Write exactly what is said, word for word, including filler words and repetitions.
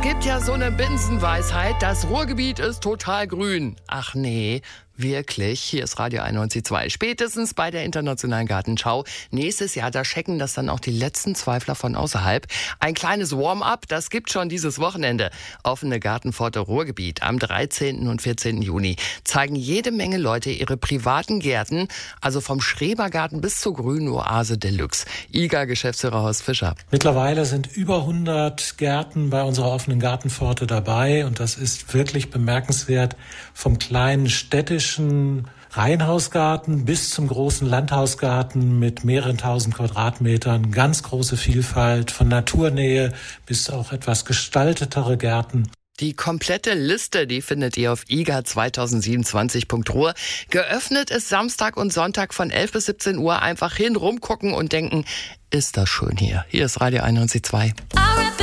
gibt ja so eine Binsenweisheit, das Ruhrgebiet ist total grün. Ach nee, wirklich? Hier ist Radio einundneunzig Komma zwei. Spätestens bei der Internationalen Gartenschau nächstes Jahr, da checken das dann auch die letzten Zweifler von außerhalb. Ein kleines Warm-up, das gibt schon dieses Wochenende. Offene Gartenpforte Ruhrgebiet am dreizehnten und vierzehnten Juni zeigen jede Menge Leute ihre privaten Gärten, also vom Schrebergarten bis zur grünen Oase Deluxe. I G A-Geschäftsführer Horst Fischer. Mittlerweile sind über hundert Gärten bei unserer offenen Gartenpforte dabei und das ist wirklich bemerkenswert. Vom kleinen städtischen Reihenhausgarten bis zum großen Landhausgarten mit mehreren tausend Quadratmetern. Ganz große Vielfalt von Naturnähe bis auch etwas gestaltetere Gärten. Die komplette Liste, die findet ihr auf I G A zweitausendsiebenundzwanzig Punkt ruhr. Geöffnet ist Samstag und Sonntag von elf bis siebzehn Uhr. Einfach hin, rumgucken und denken, ist das schön hier. Hier ist Radio einundneunzig Komma zwei.